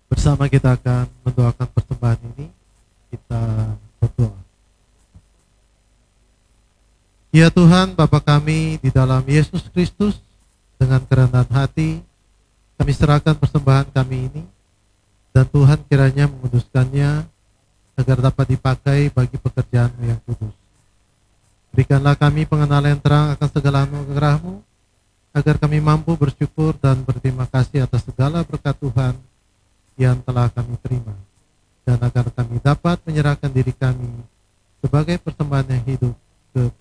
Bersama kita akan mendoakan persembahan ini. Kita berdoa. Ya Tuhan, Bapa kami di dalam Yesus Kristus, dengan kerendahan hati kami serahkan persembahan kami ini, dan Tuhan kiranya menguduskannya agar dapat dipakai bagi pekerjaan-Mu yang kudus. Berikanlah kami pengenalan yang terang akan segala anugerah-Mu, agar kami mampu bersyukur dan berterima kasih atas segala berkat Tuhan yang telah kami terima, dan agar kami dapat menyerahkan diri kami sebagai persembahan yang hidup ke